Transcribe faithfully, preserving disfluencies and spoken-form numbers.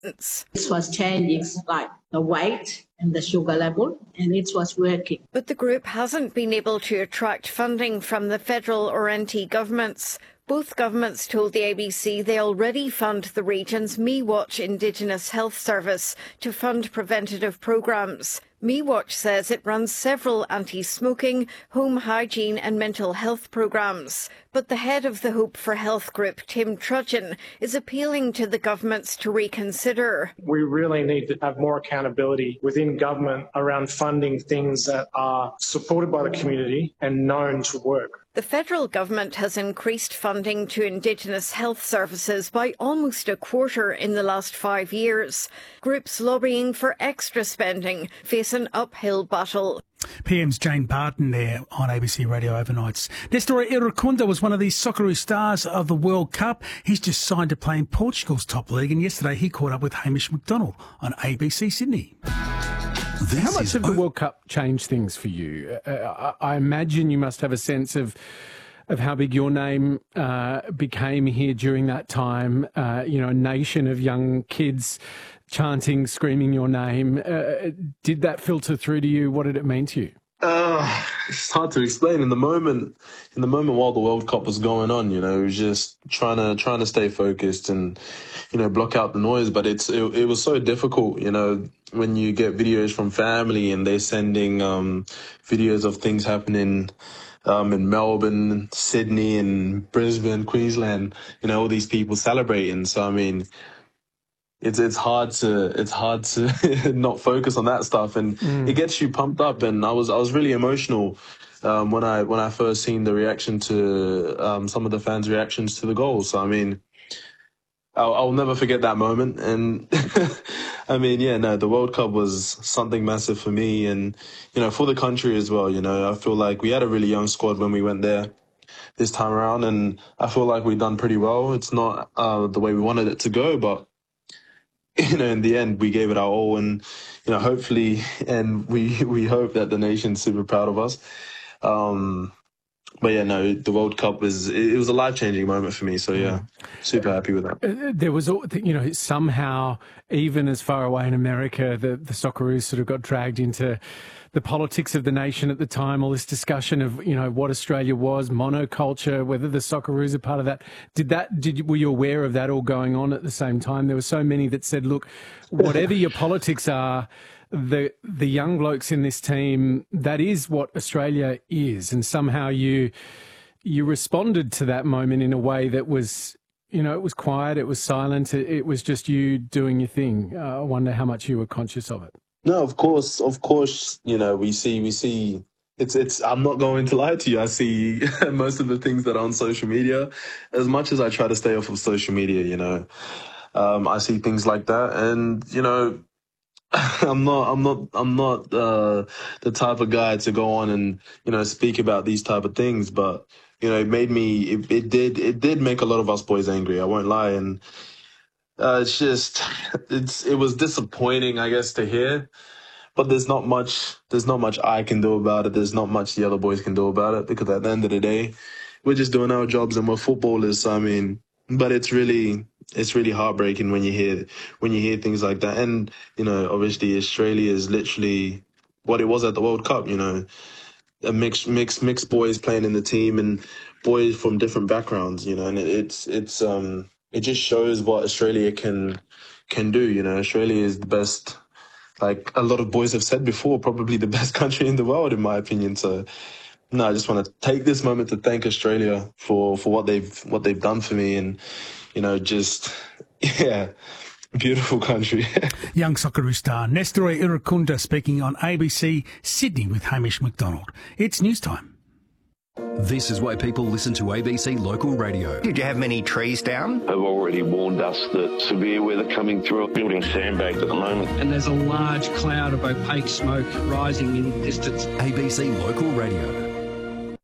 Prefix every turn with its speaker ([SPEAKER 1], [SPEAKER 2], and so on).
[SPEAKER 1] It was changing like the weight and the sugar level, and it was working.
[SPEAKER 2] But the group hasn't been able to attract funding from the federal or N T governments. Both governments told the A B C they already fund the region's MeWatch Indigenous Health Service to fund preventative programmes. MeWatch says it runs several anti-smoking, home hygiene and mental health programmes. But the head of the Hope for Health group, Tim Trudgeon, is appealing to the governments to reconsider.
[SPEAKER 3] We really need to have more accountability within government around funding things that are supported by the community and known to work.
[SPEAKER 2] The federal government has increased funding to Indigenous health services by almost a quarter in the last five years. Groups lobbying for extra spending face an uphill battle.
[SPEAKER 4] P M's Jane Barton there on A B C Radio Overnights. Nestor Irukunda was one of the Socceroos stars of the World Cup. He's just signed to play in Portugal's top league, and yesterday he caught up with Hamish McDonald on A B C Sydney.
[SPEAKER 5] This How much of the World Cup changed things for you? Uh, I imagine you must have a sense of of how big your name uh, became here during that time. Uh, you know, a nation of young kids chanting, screaming your name. Uh, did that filter through to you? What did it mean to you?
[SPEAKER 6] Uh, it's hard to explain. In the moment, in the moment while the World Cup was going on, you know, it was just trying to trying to stay focused and, you know, block out the noise. But it's it, it was so difficult, you know, when you get videos from family and they're sending um, videos of things happening um, in Melbourne, Sydney, and Brisbane, Queensland. You know, all these people celebrating. So I mean, It's it's hard to it's hard to not focus on that stuff, and mm. it gets you pumped up. And I was I was really emotional um, when I when I first seen the reaction to um, some of the fans' reactions to the goals. So I mean, I'll, I'll never forget that moment. And I mean, yeah, no, the World Cup was something massive for me, and you know, for the country as well. You know, I feel like we had a really young squad when we went there this time around, and I feel like we've done pretty well. It's not uh, the way we wanted it to go, but you know, in the end, we gave it our all, and you know, hopefully, and we we hope that the nation's super proud of us. Um, but yeah, no, the World Cup was it was a life changing moment for me. So yeah, super happy with that.
[SPEAKER 5] There was, you know, somehow even as far away in America, the the Socceroos sort of got dragged into the politics of the nation at the time, all this discussion of, you know, what Australia was, monoculture, whether the Socceroos are part of that. Did that, did you, were you aware of that all going on at the same time? There were so many that said, look, whatever your politics are, the the young blokes in this team, that is what Australia is. And somehow you you responded to that moment in a way that was, you know, it was quiet, it was silent, it, it was just you doing your thing. Uh, I wonder how much you were conscious of it.
[SPEAKER 6] No, of course, of course, you know, we see, we see, it's, it's, I'm not going to lie to you. I see most of the things that are on social media. As much as I try to stay off of social media, you know, um, I see things like that. And, you know, I'm not, I'm not, I'm not, uh, the type of guy to go on and, you know, speak about these type of things. But, you know, it made me, it, it did, it did make a lot of us boys angry. I won't lie. And, Uh, it's just, it's it was disappointing, I guess, to hear. But there's not much, there's not much I can do about it. There's not much the other boys can do about it, because at the end of the day, we're just doing our jobs and we're footballers. So, I mean, but it's really, it's really heartbreaking when you hear, when you hear things like that. And, you know, obviously Australia is literally what it was at the World Cup, you know, a mixed, mixed, mixed boys playing in the team and boys from different backgrounds, you know, and it, it's, it's, um, it just shows what Australia can can do. You know, Australia is the best, like a lot of boys have said before, probably the best country in the world, in my opinion. So, no, I just want to take this moment to thank Australia for, for what they've what they've done for me, and you know, just yeah, beautiful country.
[SPEAKER 4] Young Socceroo star Nestor Irukunda speaking on A B C Sydney with Hamish McDonald. It's news time.
[SPEAKER 7] This is why people listen to A B C Local Radio.
[SPEAKER 8] Did you have many trees down?
[SPEAKER 9] They've already warned us that severe weather coming through, building sandbags at the moment.
[SPEAKER 10] And there's a large cloud of opaque smoke rising in the distance.
[SPEAKER 7] A B C Local Radio.